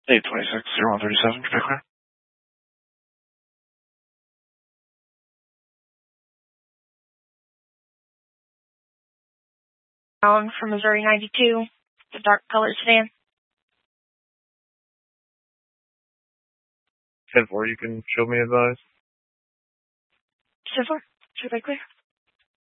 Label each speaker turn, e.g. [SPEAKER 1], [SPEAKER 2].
[SPEAKER 1] 826-0137, Quebec clear.
[SPEAKER 2] From Missouri 92, the dark colored sedan.
[SPEAKER 1] 10-4, you can show me advise.
[SPEAKER 2] 10-4, Quebec clear.